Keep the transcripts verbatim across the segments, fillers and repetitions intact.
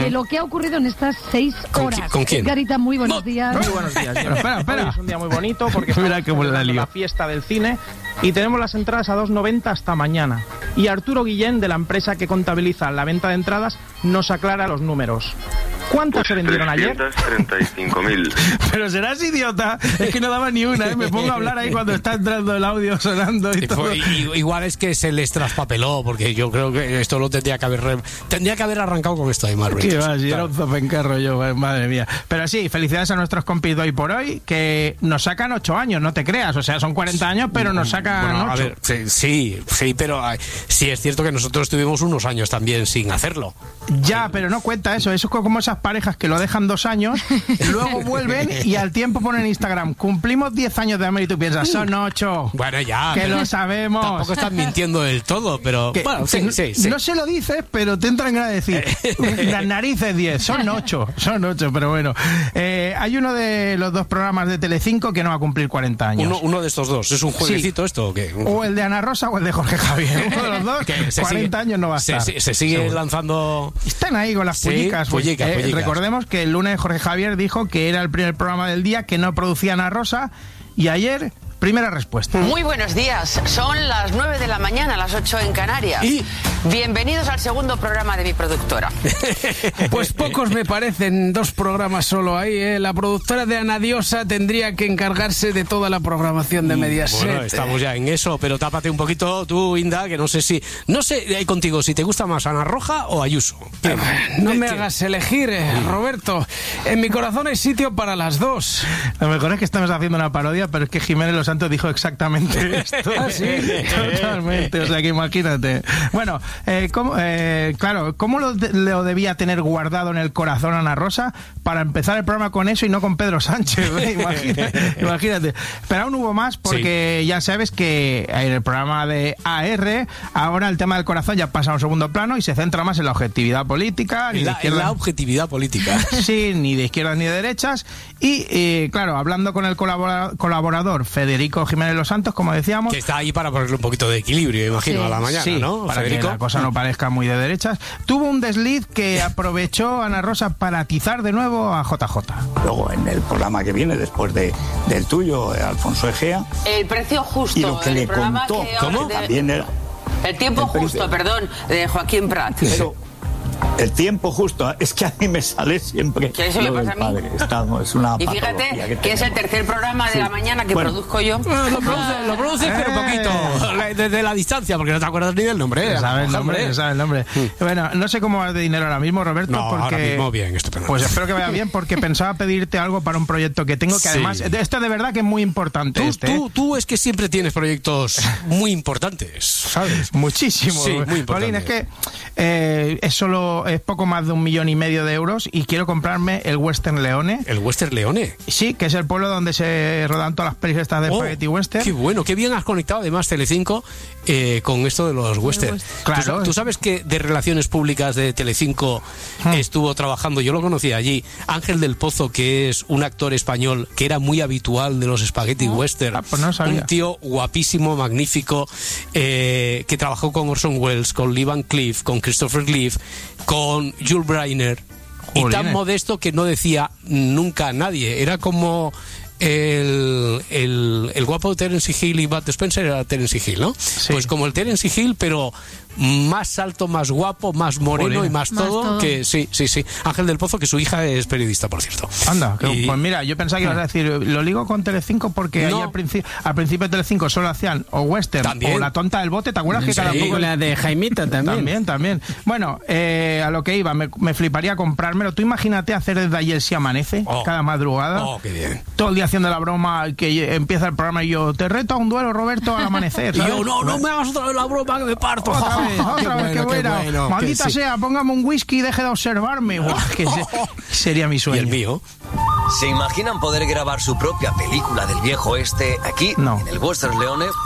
de lo que ha ocurrido en estas seis horas. ¿Con quién? Garita, muy buenos no. días. Muy buenos días. Pero espera, espera. Hoy es un día muy bonito porque Mira estamos qué buena celebrando lío. la fiesta del cine y tenemos las entradas a dos noventa hasta mañana. Y Arturo Guillén, de la empresa que contabiliza la venta de entradas, nos aclara los números. ¿Cuántas se vendieron ayer? trescientos treinta y cinco mil. Pero serás idiota, es que no daba ni una, ¿eh? Me pongo a hablar ahí cuando está entrando el audio sonando y Y todo. fue- y- igual es que se les traspapeló, porque yo creo que esto lo tendría que haber re- tendría que haber arrancado con esto de más Qué Ritos. va, si era Claro. un zopencarro yo, eh, madre mía. Pero sí, felicidades a nuestros compis de hoy por hoy, que nos sacan ocho años, no te creas. O sea, son cuarenta años, pero nos sacan Bueno, a ocho. ver, sí, sí, sí, pero ay, sí es cierto que nosotros tuvimos unos años también sin hacerlo. Ya, pero no cuenta eso. Eso es como esas parejas que lo dejan dos años, luego vuelven y al tiempo ponen en Instagram, cumplimos diez años de amor y tú piensas, son ocho. Bueno, ya. Que pero lo sabemos. Tampoco estás mintiendo del todo, pero Que- bueno, que sí, no, sí, sí. no se lo dices, pero te entran ganas de decir, las narices diez, son ocho, son ocho, pero bueno. Eh, hay uno de los dos programas de Telecinco que no va a cumplir cuarenta años. Uno, uno de estos dos. ¿Es un jueguecito esto o qué? O el de Ana Rosa o el de Jorge Javier. Uno de los dos, Que se cuarenta sigue- años no va a se, estar. se- se sigue Seguro. lanzando. Están ahí con las Sí, pullicas. pues. pullicas, Eh, pullicas. Recordemos que el lunes Jorge Javier dijo que era el primer programa del día que no producía Ana Rosa y ayer, primera respuesta. Muy buenos días, son las nueve de la mañana, las ocho en Canarias. ¿Y? Bienvenidos al segundo programa de mi productora. Pues pocos me parecen, dos programas solo ahí, ¿eh? La productora de Ana Diosa tendría que encargarse de toda la programación de Mediaset. Bueno, estamos ya en eso, pero tápate un poquito tú, Inda, que no sé si... No sé, ahí contigo, si te gusta más Ana Roja o Ayuso. No me hagas elegir, eh, Roberto. En mi corazón hay sitio para las dos. Lo mejor es que estamos haciendo una parodia, pero es que Jiménez Los Santos dijo exactamente esto. ¿Ah, sí? Totalmente, o sea que imagínate. Bueno, eh, ¿cómo, eh, claro, ¿cómo lo, de- lo debía tener guardado en el corazón Ana Rosa para empezar el programa con eso y no con Pedro Sánchez? ¿eh? Imagínate, imagínate. Pero aún hubo más porque ya sabes que en el programa de A R ahora el tema del corazón ya pasa a un segundo plano y se centra más en la objetividad política. Ni En de la, en izquierda- la objetividad política. Sí, ni de izquierdas ni de derechas. Y, eh, claro, hablando con el colabora- colaborador Federico Jiménez Los Santos, como decíamos... Que está ahí para ponerle un poquito de equilibrio, imagino, Sí. a la mañana, sí, ¿no, para Federico? que la cosa no parezca muy de derechas. Tuvo un desliz que aprovechó Ana Rosa para atizar de nuevo a J J. Luego en el programa que viene después de, del tuyo, eh, Alfonso Egea, El precio justo, y lo que el le programa contó que ¿Cómo? de- también era... El tiempo el precio. justo, perdón, de Joaquín Prat. Pero el tiempo justo, es que a mí me sale siempre Que eso me lo del pasa a mí. padre. Estamos, es una Y patología fíjate que, que es el tenemos. tercer programa de Sí. la mañana que Bueno. produzco yo. Bueno, lo produces, lo produces, pero Eh. poquito. La- Desde la distancia, porque no te acuerdas ni del nombre. ¿eh? Ya sabes el nombre, Hombre. ya sabes el nombre. Bueno, no sé cómo vas de dinero ahora mismo, Roberto, No, porque... ahora mismo bien, estupendo. Pues espero que vaya bien, porque pensaba pedirte algo para un proyecto que tengo, que Sí. además, esto de verdad que es muy importante. Tú, este, ¿eh? tú, tú es que siempre tienes proyectos muy importantes, ¿sabes? Muchísimo. Sí, muy importante. Paulín, es que eh, es solo es poco más de un millón y medio de euros y quiero comprarme el Western Leone. El Western Leone. Sí, que es el pueblo donde se rodan todas las pelis estas de Oh, Spaghetti Western. Qué bueno, qué bien has conectado además Telecinco eh, con esto de los western. western. Claro. ¿Tú, sa- tú sabes que de Relaciones Públicas de Telecinco Hmm. estuvo trabajando, yo lo conocí allí, Ángel del Pozo, que es un actor español que era muy habitual de los Spaghetti Western. Ah, pues no sabía. Un tío guapísimo, magnífico, eh, que trabajó con Orson Welles, con Lee Van Cleef, con Christopher Cleef, con Jules Briner. Y tan Jolines. modesto que no decía nunca a nadie. Era como el, el, el guapo de Terence Hill y Bud Spencer era Terence Hill, ¿no? Pues como el Terence Hill, pero más alto, más guapo, más moreno Jolines. y más Más todo, todo. que sí, sí, sí. Ángel del Pozo, que su hija es periodista, por cierto. Anda, que- Y- pues mira, yo pensaba que ibas a decir, lo ligo con Telecinco porque ahí No. al, princi- al principio de Telecinco solo hacían o Western También. o La Tonta del Bote, ¿te acuerdas que cada Sí, poco... la de Jaimita también. También, también. Bueno, eh, a lo que iba, me, me fliparía comprármelo. Tú imagínate hacer desde ayer si amanece, Oh. cada madrugada. Oh, qué bien. Todo el día haciendo la broma, que empieza el programa y yo, te reto a un duelo, Roberto, al amanecer. Y ¿sabes? yo, no, no me hagas otra vez la broma que me parto. Otra vez, otra vez, qué buena. bueno, Maldita que sí. sea, póngame un whisky y deje de observarme. Buah, que se- sería mi Y sueño. el mío. ¿Se imaginan poder grabar su propia película del viejo oeste aquí, No. en el Western Leone?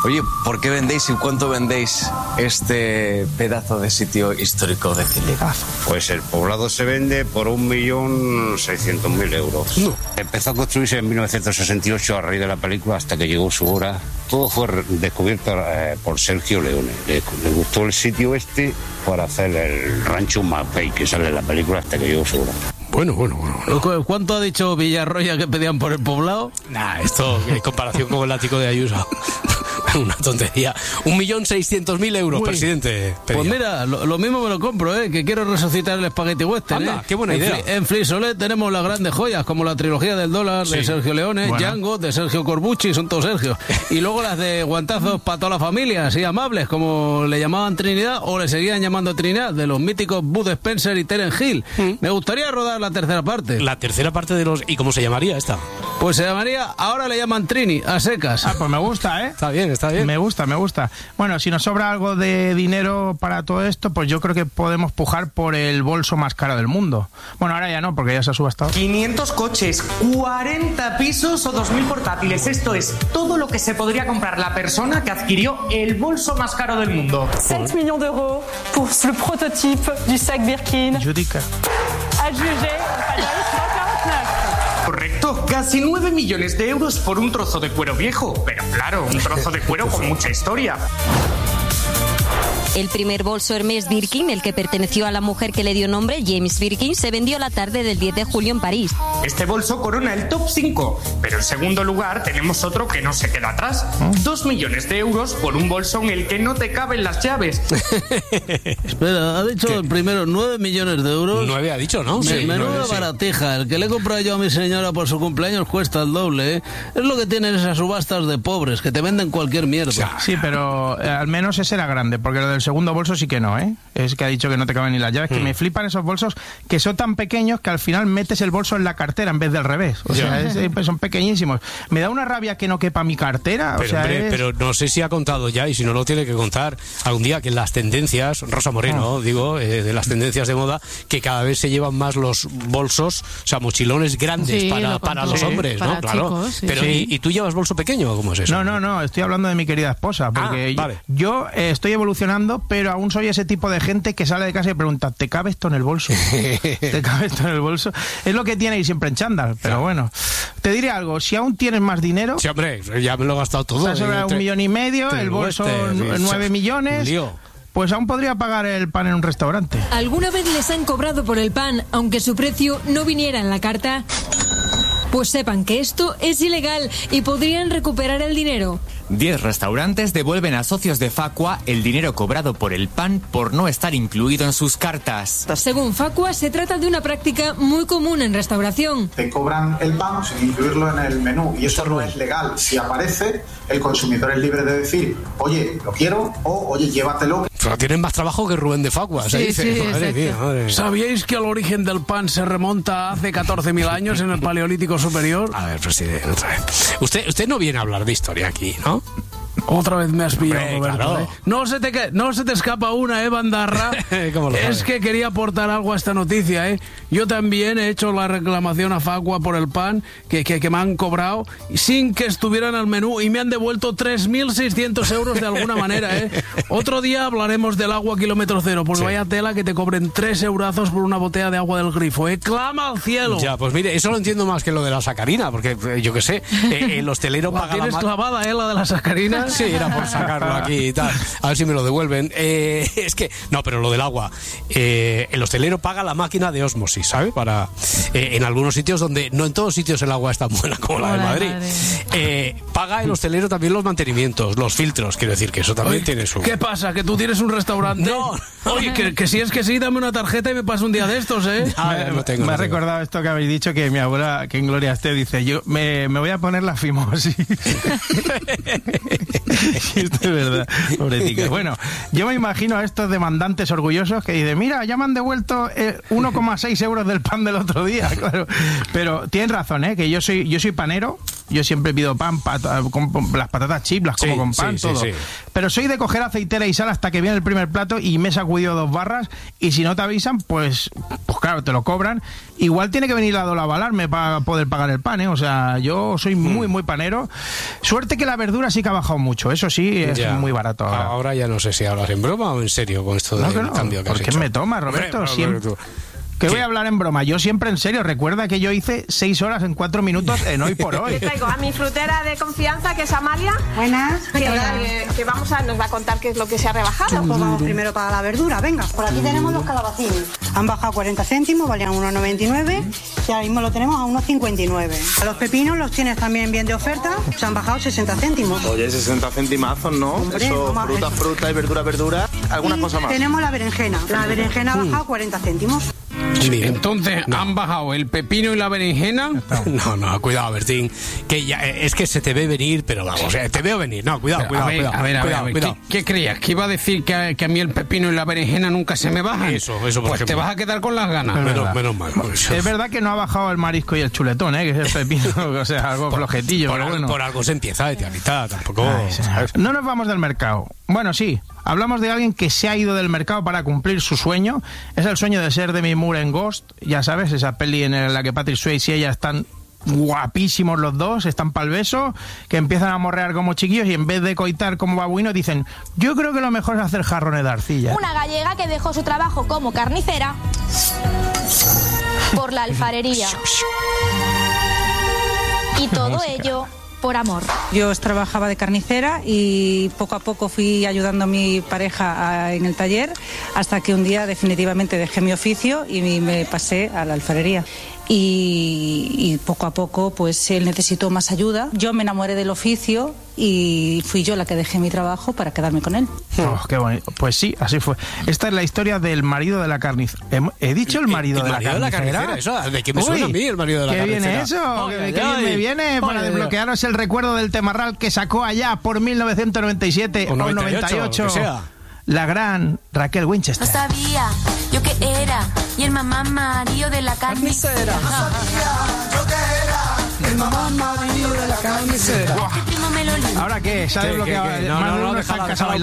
Oye, ¿por qué vendéis y cuánto vendéis este pedazo de sitio histórico de Ciligazo? Pues el poblado se vende por un millón seiscientos mil euros. No. Empezó a construirse en mil novecientos sesenta y ocho a raíz de la película hasta que llegó su hora. Todo fue descubierto eh, por Sergio Leone. Le, le gustó el sitio este para hacer el rancho Mapei que sale en la película hasta que llegó su hora. Bueno, bueno, bueno. ¿Cuánto ha dicho Villarroya que pedían por el poblado? Nah, esto en comparación con el ático de Ayuso. Una tontería. Un millón seiscientos mil euros, Uy. presidente. Pedía. Pues mira, lo, lo mismo me lo compro, ¿eh? Que quiero resucitar el espagueti western. Anda, ¿eh? qué buena en idea. Fli, en Flisolet tenemos las grandes joyas, como la trilogía del dólar sí. de Sergio Leone, bueno. Django de Sergio Corbucci, son todos Sergio. Y luego las de guantazos para toda la familia, así amables, como le llamaban Trinidad o le seguían llamando Trinidad, de los míticos Bud Spencer y Terence Hill. Mm. Me gustaría rodar la tercera parte. La tercera parte de los... ¿Y cómo se llamaría esta? Pues se llamaría, ahora le llaman Trini, a secas. Ah, pues me gusta, ¿eh? Está bien, está bien. Me gusta, me gusta. Bueno, si nos sobra algo de dinero para todo esto, pues yo creo que podemos pujar por el bolso más caro del mundo. Bueno, ahora ya no, porque ya se ha subastado. quinientos coches, cuarenta pisos o dos mil portátiles. Esto es todo lo que se podría comprar la persona que adquirió el bolso más caro del mundo. siete millones de euros pour le prototype du sac Birkin. Judica. Adjugé Correcto, casi nueve millones de euros por un trozo de cuero viejo. Pero claro, un trozo de cuero con mucha historia. El primer bolso Hermès Birkin, el que perteneció a la mujer que le dio nombre, James Birkin, se vendió la tarde del diez de julio en París. Este bolso corona el top cinco, pero en segundo lugar tenemos otro que no se queda atrás. Dos millones de euros por un bolso en el que no te caben las llaves. Espera, ha dicho ¿Qué? El primero nueve millones de euros. Nueve ha dicho, ¿no? Me, sí, menuda nueve, baratija. Sí. El que le he comprado yo a mi señora por su cumpleaños cuesta el doble, ¿eh? Es lo que tienen esas subastas de pobres, que te venden cualquier mierda. Sí, pero eh, al menos ese era grande, porque lo del segundo bolso sí que no, ¿eh? Es que ha dicho que no te caben ni las llaves, mm. que me flipan esos bolsos que son tan pequeños que al final metes el bolso en la cartera en vez del revés. O sea, es, pues son pequeñísimos. Me da una rabia que no quepa mi cartera. Pero, o sea, hombre, es... pero no sé si ha contado ya, y si no lo tiene que contar algún día, que las tendencias, Rosa Moreno, ah. digo, eh, de las tendencias de moda, que cada vez se llevan más los bolsos, o sea, mochilones grandes sí, para, para los sí, hombres, para ¿no? Chicos, claro. Sí. Pero, sí. ¿y, ¿y tú llevas bolso pequeño? ¿Cómo es eso? No, no, no, estoy hablando de mi querida esposa, porque ah, vale. yo, yo eh, estoy evolucionando, pero aún soy ese tipo de gente que sale de casa y pregunta, ¿te cabe esto en el bolso? ¿Te cabe esto en el bolso? Es lo que tiene ir siempre en chándal, pero bueno. Te diré algo, si aún tienes más dinero... Sí, hombre, ya me lo he gastado todo. O sea, un millón y medio, el bolso este, nueve millones... Lío. Pues aún podría pagar el pan en un restaurante. ¿Alguna vez les han cobrado por el pan, aunque su precio no viniera en la carta? Pues sepan que esto es ilegal y podrían recuperar el dinero. Diez restaurantes devuelven a socios de Facua el dinero cobrado por el pan por no estar incluido en sus cartas. Según Facua, se trata de una práctica muy común en restauración. Te cobran el pan sin incluirlo en el menú y eso no es legal. Si aparece, el consumidor es libre de decir, oye, lo quiero, o oye, llévatelo. Pero tienen más trabajo que Rubén de Facua, sí, se dice. Sí, madre mía, madre mía. ¿Sabíais que el origen del pan se remonta a hace catorce mil años en el Paleolítico Superior? A ver, presidente, otra vez. Usted, usted no viene a hablar de historia aquí, ¿no? Otra vez me has pillado, Hombre, Roberto. Claro. ¿eh? No, se te, no se te escapa una, ¿eh, Bandarra? Es que quería aportar algo a esta noticia, ¿eh? Yo también he hecho la reclamación a Facua por el pan que, que, que me han cobrado sin que estuvieran al menú y me han devuelto tres mil seiscientos euros de alguna manera, ¿eh? Otro día hablaremos del agua kilómetro cero, porque sí. Vaya tela que te cobren tres eurazos por una botella de agua del grifo, ¿eh? ¡Clama al cielo! Ya, pues mire, eso lo entiendo más que lo de la sacarina, porque yo qué sé, eh, el hostelero la paga tienes la... clavada, ¿eh? La de la sacarina. Sí, era por sacarlo aquí y tal. A ver si me lo devuelven. Eh, es que, no, pero lo del agua. Eh, el hostelero paga la máquina de ósmosis, ¿sabe? Para, eh, en algunos sitios donde, no en todos sitios el agua es tan buena como la de Madrid. Eh, paga el hostelero también los mantenimientos, los filtros, quiero decir que eso también Oye, tiene su... ¿Qué pasa? ¿Que tú tienes un restaurante? No. Oye, que, que si es que sí, dame una tarjeta y me paso un día de estos, ¿eh? Ah, me, no tengo, me no ha tengo. recordado esto que habéis dicho, que mi abuela, que en gloria esté, dice, yo me, me voy a poner la fimosis. Esto es verdad, pobrecita. Bueno, yo me imagino a estos demandantes orgullosos que dicen, mira, ya me han devuelto eh, uno coma seis euros del pan del otro día, claro. Pero tienen razón, ¿eh? Que yo soy, yo soy panero Yo siempre pido pan, pata, con, con las patatas chips, las como Sí, con pan, sí, todo. sí, sí. Pero soy de coger aceitera y sal hasta que viene el primer plato y me he sacudido dos barras, y si no te avisan, pues, pues claro, te lo cobran. Igual tiene que venir la Dola a avalarme para poder pagar el pan, ¿eh? O sea, yo soy muy, muy panero. Suerte que la verdura sí que ha bajado mucho, eso sí, es Ya. muy barato ahora. Ahora ya no sé si hablas en broma o en serio con esto No, del que no. cambio que ¿Por has qué hecho. me tomas, Roberto? Hombre, Siempre- pero tú- Que voy a hablar en broma, yo siempre en serio. Recuerda que yo hice seis horas en cuatro minutos en Hoy por Hoy. Te traigo a mi frutera de confianza, que es Amalia. Buenas. Que, que, que vamos a, nos va a contar qué es lo que se ha rebajado. Pues vamos primero para la verdura, venga. Por aquí tenemos los calabacines. Han bajado cuarenta céntimos, valían uno noventa y nueve y ahora mismo lo tenemos a uno cincuenta y nueve. A los pepinos los tienes también bien de oferta, se han bajado sesenta céntimos. Oye, sesenta centimazos, ¿no? Hombre, Eso, vamos a ver. fruta, fruta y verdura, verdura. ¿Alguna Y cosa más? tenemos la berenjena. La berenjena ha bajado cuarenta céntimos. Entonces, ¿han bajado el pepino y la berenjena? No, no, cuidado, Bertín. Que ya, eh, es que se te ve venir, pero vamos, eh, te veo venir. No, cuidado, Pero, cuidado, a ver, cuidado. a ver, a ver, cuidado, a ver, cuidado. ¿qué, qué creías? ¿Que iba a decir que a, que a mí el pepino y la berenjena nunca se me bajan? Eso, eso, por Pues ejemplo. te vas a quedar con las ganas. Es Menos, verdad. menos mal. Eso. Es verdad que no ha bajado el marisco y el chuletón, ¿eh? Que es el pepino, o sea, algo flojetillo. Por, pero algo- bueno. por algo se empieza, de tianita, tampoco. Ay, señor. No nos vamos del mercado. Bueno, sí, hablamos de alguien que se ha ido del mercado para cumplir su sueño. Es el sueño de ser Demi Moore en Ghost. Ya sabes, esa peli en la que Patrick Swayze y ella están guapísimos los dos, están pa'l beso, que empiezan a morrear como chiquillos y en vez de coitar como babuinos dicen, yo creo que lo mejor es hacer jarrones de arcilla. Una gallega que dejó su trabajo como carnicera por la alfarería. Y todo ello por amor. Yo trabajaba de carnicera y poco a poco fui ayudando a mi pareja a- en el taller hasta que un día definitivamente dejé mi oficio y me pasé a la alfarería. Y, y poco a poco pues él necesitó más ayuda. Yo me enamoré del oficio y fui yo la que dejé mi trabajo para quedarme con él. Oh, qué bonito. Pues sí, así fue. Esta es la historia del marido de la carnicera. ¿He dicho el marido, El de, marido la de la carnicera? carnicera, eso, ¿de qué me suena a mí el marido de la ¿qué carnicera? viene eso? Ay, ¿Qué, ay, qué ay. me viene para Ay, ay, desbloquearos el recuerdo del Temarral que sacó allá por mil novecientos noventa y siete O o noventa y ocho, noventa y ocho? lo que sea. La gran Raquel Winchester. No sabía yo qué era y el mamá Mario de la carnicera. No sabía yo qué era el mamá Mario de la carnicera. Mi primo me lo lió. ¿Ahora qué? ¿Se ha ¿Qué, desbloqueado? qué, qué? No, Más no, de no, uno déjala, está en casa déjala un